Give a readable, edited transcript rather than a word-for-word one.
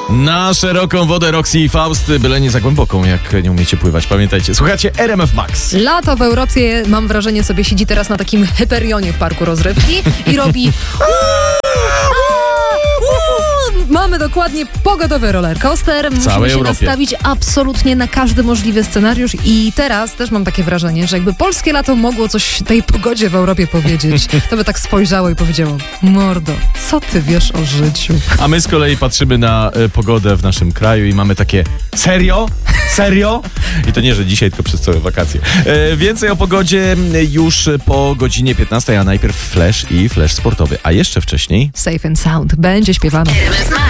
Na szeroką wodę Roxy i Faust, byle nie za głęboką, jak nie umiecie pływać. Pamiętajcie, słuchajcie RMF Max. Lato w Europie, mam wrażenie, sobie siedzi teraz na takim Hyperionie w parku rozrywki i robi... Mamy dokładnie pogodowy rollercoaster. Musimy się nastawić absolutnie na każdy możliwy scenariusz i teraz też mam takie wrażenie, że jakby polskie lato mogło coś tej pogodzie w Europie powiedzieć, to by tak spojrzało i powiedziało: mordo, co ty wiesz o życiu? A my z kolei patrzymy na pogodę w naszym kraju i mamy takie: serio? Serio? I to nie, że dzisiaj, tylko przez całe wakacje. Więcej o pogodzie już po godzinie 15, a najpierw flash i flash sportowy, a jeszcze wcześniej Safe and Sound będzie śpiewane.